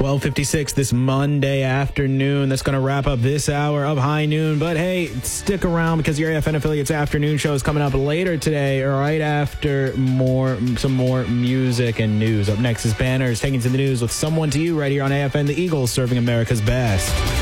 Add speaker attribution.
Speaker 1: 12:56 this Monday afternoon. That's going to wrap up this hour of High Noon. But hey, stick around because your AFN Affiliates afternoon show is coming up later today, right after some more music and news. Up next is Banners taking to the news with Someone to You right here on AFN, the Eagles serving America's best.